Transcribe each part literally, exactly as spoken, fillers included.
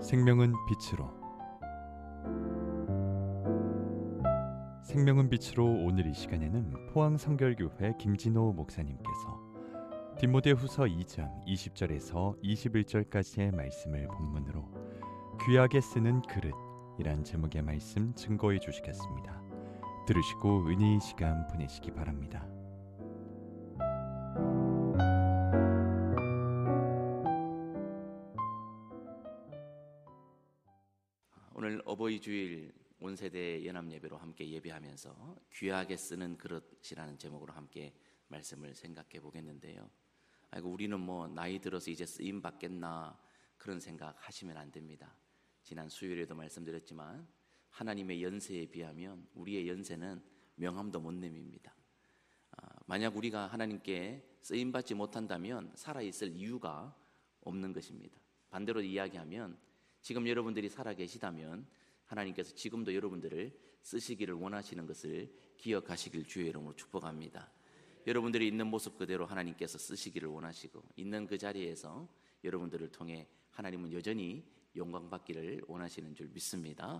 생명은 빛으로 생명은 빛으로 오늘 이 시간에는 포항성결교회 김진호 목사님께서 디모데후서 이 장 이십 절에서 이십일 절까지의 말씀을 본문으로 귀하게 쓰는 그릇이란 제목의 말씀 증거해 주시겠습니다. 들으시고 은혜의 시간 보내시기 바랍니다. 오늘 어버이 주일 온 세대 연합 예배로 함께 예배하면서 귀하게 쓰는 그릇이라는 제목으로 함께 말씀을 생각해 보겠는데요. 아이고 우리는 뭐 나이 들어서 이제 쓰임 받겠나 그런 생각 하시면 안 됩니다. 지난 수요일에도 말씀드렸지만 하나님의 연세에 비하면 우리의 연세는 명함도 못 내밉니다. 아, 만약 우리가 하나님께 쓰임 받지 못한다면 살아있을 이유가 없는 것입니다. 반대로 이야기하면 지금 여러분들이 살아 계시다면 하나님께서 지금도 여러분들을 쓰시기를 원하시는 것을 기억하시길 주의 이름으로 축복합니다. 여러분들이 있는 모습 그대로 하나님께서 쓰시기를 원하시고 있는 그 자리에서 여러분들을 통해 하나님은 여전히 영광받기를 원하시는 줄 믿습니다.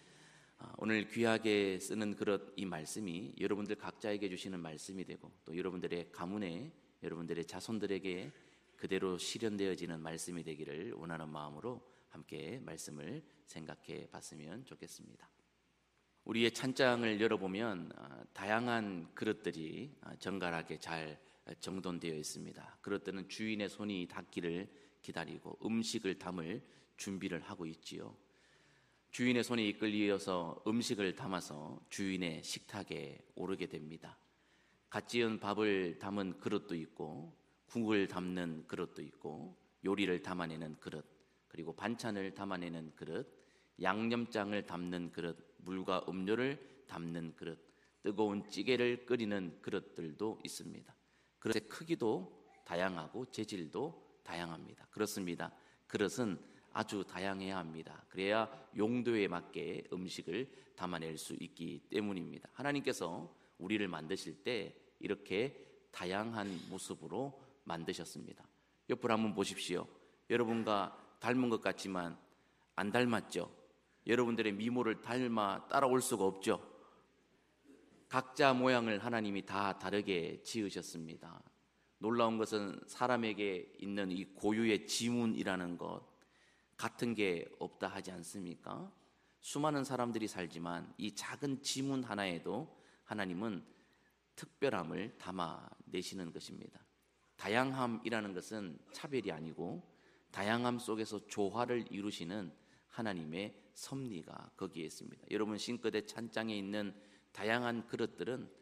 오늘 귀하게 쓰는 그릇 이 말씀이 여러분들 각자에게 주시는 말씀이 되고 또 여러분들의 가문에 여러분들의 자손들에게 그대로 실현되어지는 말씀이 되기를 원하는 마음으로 함께 말씀을 생각해 봤으면 좋겠습니다. 우리의 찬장을 열어보면 다양한 그릇들이 정갈하게 잘 정돈되어 있습니다. 그릇들은 주인의 손이 닿기를 기다리고 음식을 담을 준비를 하고 있지요. 주인의 손이 이끌려서 음식을 담아서 주인의 식탁에 오르게 됩니다. 갓 지은 밥을 담은 그릇도 있고 국을 담는 그릇도 있고 요리를 담아내는 그릇, 그리고 반찬을 담아내는 그릇, 양념장을 담는 그릇, 물과 음료를 담는 그릇, 뜨거운 찌개를 끓이는 그릇들도 있습니다. 그릇의 크기도 다양하고 재질도 다양합니다. 그렇습니다. 그릇은 아주 다양해야 합니다. 그래야 용도에 맞게 음식을 담아낼 수 있기 때문입니다. 하나님께서 우리를 만드실 때 이렇게 다양한 모습으로 만드셨습니다. 옆으로 한번 보십시오. 여러분과 닮은 것 같지만 안 닮았죠? 여러분들의 미모를 닮아 따라올 수가 없죠? 각자 모양을 하나님이 다 다르게 지으셨습니다. 놀라운 것은 사람에게 있는 이 고유의 지문이라는 것, 같은 게 없다 하지 않습니까? 수많은 사람들이 살지만 이 작은 지문 하나에도 하나님은 특별함을 담아내시는 것입니다. 다양함이라는 것은 차별이 아니고 다양함 속에서 조화를 이루시는 하나님의 섭리가 거기에 있습니다. 여러분 싱크대 찬장에 있는 다양한 그릇들은